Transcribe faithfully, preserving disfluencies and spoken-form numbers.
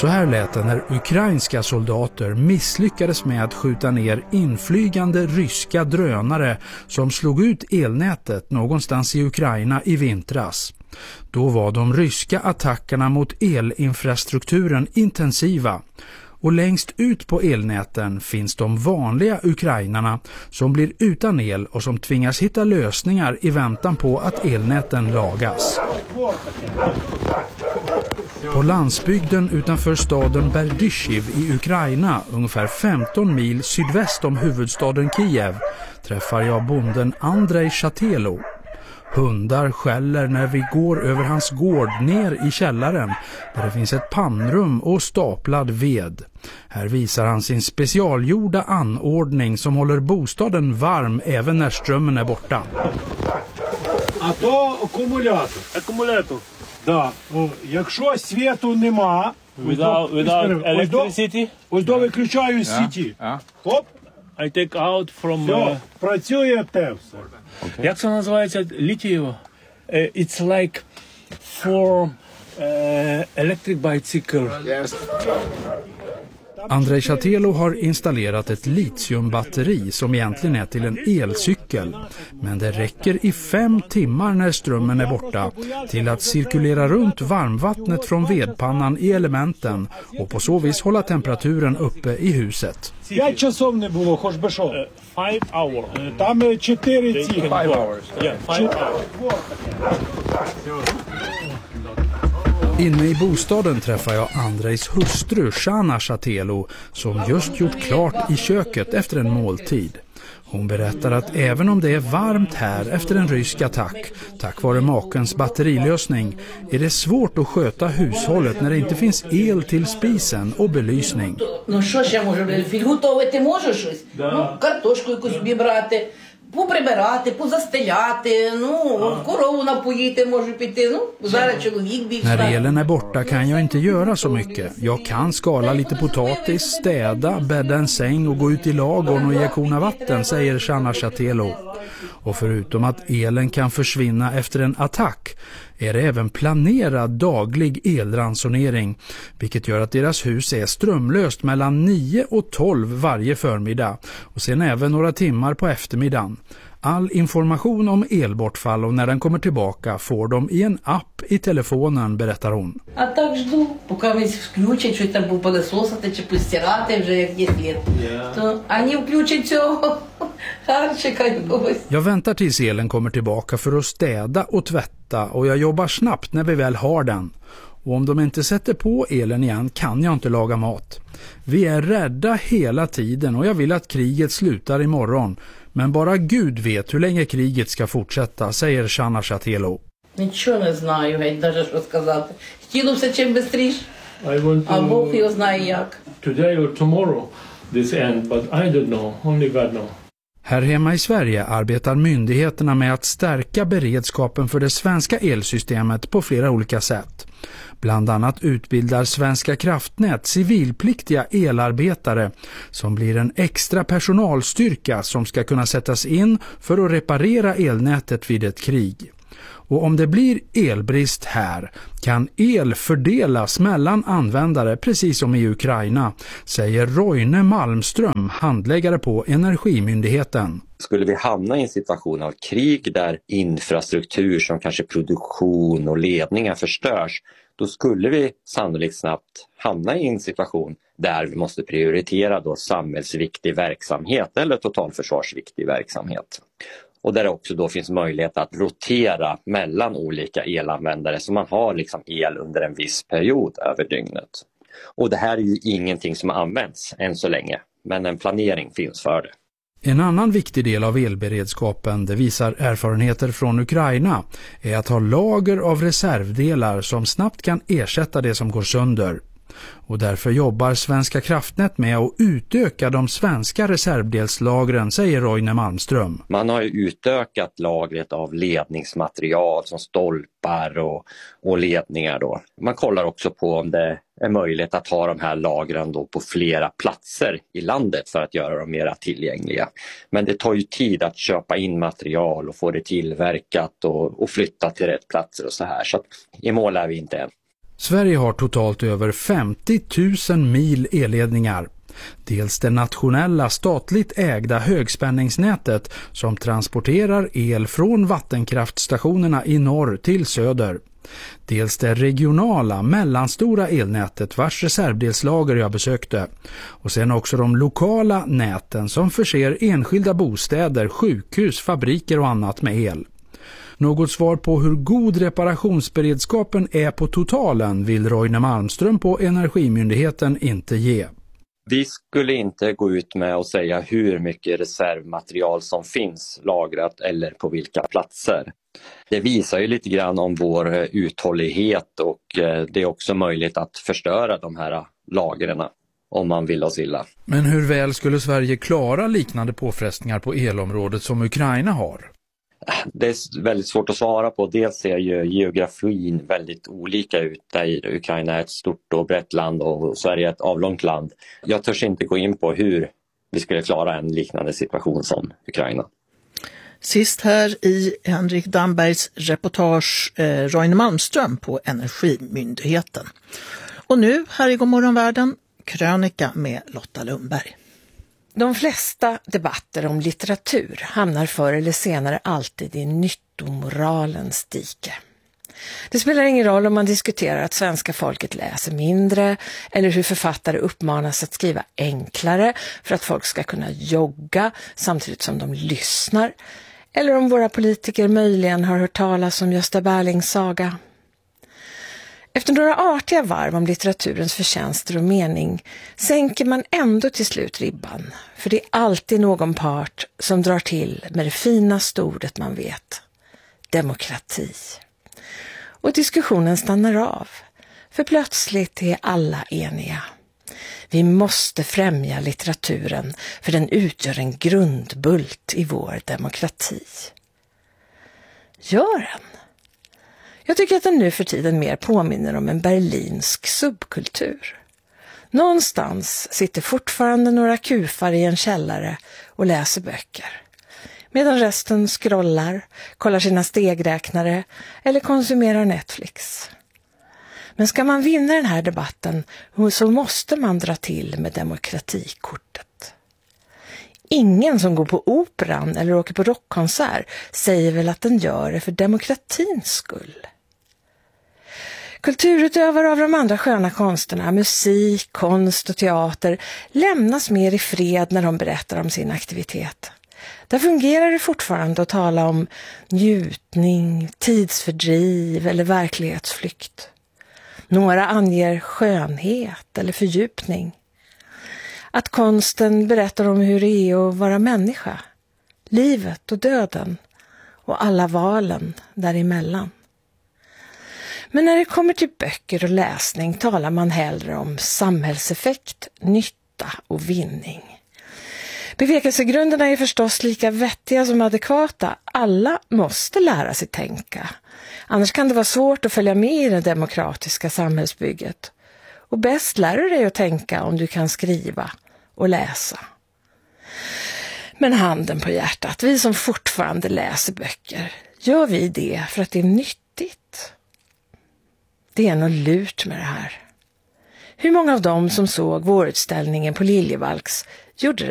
Så här lät det när ukrainska soldater misslyckades med att skjuta ner inflygande ryska drönare som slog ut elnätet någonstans i Ukraina i vintras. Då var de ryska attackerna mot elinfrastrukturen intensiva. Och längst ut på elnäten finns de vanliga ukrainarna som blir utan el och som tvingas hitta lösningar i väntan på att elnäten lagas. På landsbygden utanför staden Berdyshiv i Ukraina, ungefär femton mil sydväst om huvudstaden Kiev, träffar jag bonden Andrei Chatelo. Hundar skäller när vi går över hans gård ner i källaren där det finns ett pannrum och staplad ved. Här visar han sin specialgjorda anordning som håller bostaden varm även när strömmen är borta. А то акумулятор. Акумулятор. Да. О, якщо світу нема, Without, without electricity, ось до виключаю з сіті. Оп, I take out from... все, Uh, працює те все. okay. Як це називається? Літієво. Uh, it's like for uh, electric bicycle. Yes. Andrei Chatelo har installerat ett litiumbatteri som egentligen är till en elcykel. Men det räcker i fem timmar när strömmen är borta till att cirkulera runt varmvattnet från vedpannan i elementen och på så vis hålla temperaturen uppe i huset. П'ять часов не було, хоч би що. Uh, five hours. Там чотири ці. Five hours. Yeah, five hours. Inne i bostaden träffar jag Andrejs hustru Shana Chatelo som just gjort klart i köket efter en måltid. Hon berättar att även om det är varmt här efter en rysk attack, tack vare makens batterilösning, är det svårt att sköta hushållet när det inte finns el till spisen och belysning. Ну що ще може робити? Підготовити може щось? Ну, картошку якусь обібрати, поприбирати, позастеляти, ну, корову напоїти може піти, ну, зараз чоловік більше. När elen är borta kan jag inte göra så mycket. Jag kan skala lite potatis, städa, bädda en säng och gå ut i lagorn och ge korna vatten, säger Shana Chatelo. Och förutom att elen kan försvinna efter en attack är det även planerad daglig elransonering, vilket gör att deras hus är strömlöst mellan nio och tolv varje förmiddag och sen även några timmar på eftermiddagen. All information om elbortfall och när den kommer tillbaka får de i en app i telefonen, berättar hon. А так жду, поки ми включать, щось там попилисосити чи постирати вже як є світ. То ані включать цього харчика якогось. Jag väntar tills elen kommer tillbaka för att städa och tvätta och jag jobbar snabbt när vi väl har den. Och om de inte sätter på elen igen kan jag inte laga mat. Vi är rädda hela tiden och jag vill att kriget slutar imorgon. Men bara Gud vet hur länge kriget ska fortsätta, säger Shana Chatelo. Нічого не знаю, геть, навіть що сказати. Хотілося чим швидше, I want а Бог to його знає як. today or tomorrow this end, but I don't know. Only God knows. Här hemma i Sverige arbetar myndigheterna med att stärka beredskapen för det svenska elsystemet på flera olika sätt. Bland annat utbildar Svenska kraftnät civilpliktiga elarbetare som blir en extra personalstyrka som ska kunna sättas in för att reparera elnätet vid ett krig. Och om det blir elbrist här kan el fördelas mellan användare precis som i Ukraina, säger Roine Malmström, handläggare på Energimyndigheten. Skulle vi hamna i en situation av krig där infrastruktur som kanske produktion och ledningar förstörs, då skulle vi sannolikt snabbt hamna i en situation där vi måste prioritera då samhällsviktig verksamhet eller totalförsvarsviktig verksamhet. Och där det också då finns möjlighet att rotera mellan olika elanvändare så man har liksom el under en viss period över dygnet. Och det här är ju ingenting som används än så länge, men en planering finns för det. En annan viktig del av elberedskapen, det visar erfarenheter från Ukraina, är att ha lager av reservdelar som snabbt kan ersätta det som går sönder. Och därför jobbar Svenska kraftnät med att utöka de svenska reservdelslagren, säger Roine Malmström. Man har ju utökat lagret av ledningsmaterial som stolpar och, och ledningar då. Man kollar också på om det är möjligt att ha de här lagren då på flera platser i landet för att göra dem mer tillgängliga. Men det tar ju tid att köpa in material och få det tillverkat och, och flytta till rätt platser och så här. Så att i mål är vi inte än. Sverige har totalt över femtio tusen mil elledningar. Dels det nationella statligt ägda högspänningsnätet som transporterar el från vattenkraftstationerna i norr till söder. Dels det regionala mellanstora elnätet vars reservdelslager jag besökte. Och sen också de lokala näten som förser enskilda bostäder, sjukhus, fabriker och annat med el. Något svar på hur god reparationsberedskapen är på totalen vill Roine Malmström på Energimyndigheten inte ge. Vi skulle inte gå ut med att säga hur mycket reservmaterial som finns lagrat eller på vilka platser. Det visar ju lite grann om vår uthållighet och det är också möjligt att förstöra de här lagren om man vill oss illa. Men hur väl skulle Sverige klara liknande påfrestningar på elområdet som Ukraina har? Det är väldigt svårt att svara på. Dels ser ju geografin väldigt olika ut. Där Ukraina är ett stort och brett land och Sverige är ett avlångt land. Jag törs inte gå in på hur vi skulle klara en liknande situation som Ukraina. Sist här i Henrik Dambergs reportage eh, Roine Malmström på Energimyndigheten. Och nu här i Godmorgonvärlden, krönika med Lotta Lundberg. De flesta debatter om litteratur hamnar förr eller senare alltid i nyttomoralens dike. Det spelar ingen roll om man diskuterar att svenska folket läser mindre eller hur författare uppmanas att skriva enklare för att folk ska kunna jogga samtidigt som de lyssnar, eller om våra politiker möjligen har hört talas om Gösta Berlings saga. Efter några artiga varv om litteraturens förtjänster och mening sänker man ändå till slut ribban, för det är alltid någon part som drar till med det finaste ordet man vet, demokrati. Och diskussionen stannar av, för plötsligt är alla eniga. Vi måste främja litteraturen för den utgör en grundbult i vår demokrati. Gör den? Jag tycker att den nu för tiden mer påminner om en berlinsk subkultur. Någonstans sitter fortfarande några kufar i en källare och läser böcker. Medan resten scrollar, kollar sina stegräknare eller konsumerar Netflix. Men ska man vinna den här debatten så måste man dra till med demokratikortet. Ingen som går på operan eller åker på rockkonsert säger väl att den gör det för demokratins skull. Kulturutövare av de andra sköna konsterna, musik, konst och teater lämnas mer i fred när de berättar om sin aktivitet. Där fungerar det fortfarande att tala om njutning, tidsfördriv eller verklighetsflykt. Några anger skönhet eller fördjupning. Att konsten berättar om hur det är att vara människa, livet och döden och alla valen däremellan. Men när det kommer till böcker och läsning talar man hellre om samhällseffekt, nytta och vinning. Bevekelsegrunderna är förstås lika vettiga som adekvata. Alla måste lära sig tänka. Annars kan det vara svårt att följa med i det demokratiska samhällsbygget. Och bäst lär du dig att tänka om du kan skriva och läsa. Men handen på hjärtat, vi som fortfarande läser böcker, gör vi det för att det är nyttigt? Det är något lurt med det här. Hur många av dem som såg vårutställningen på Liljevalchs gjorde